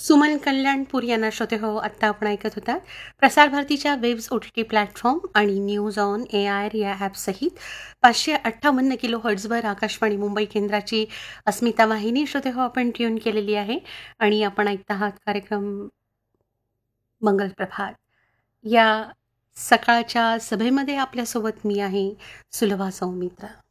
सुमन कल्याणपूर यांना श्रोते हो. आत्ता आपण ऐकत होता प्रसार भारतीच्या वेब्स OTT प्लॅटफॉर्म आणि न्यूज ऑन AIR या ॲपसहित 558 किलो हर्ट्झवर आकाशवाणी मुंबई केंद्राची अस्मिता वाहिनी श्रोते हो आपण ट्यून केलेली आहे. आणि आपण ऐकत आहात कार्यक्रम मंगल प्रभात. या सकाळच्या सभेमध्ये आपल्यासोबत मी आहे सुलभा सौमित्र.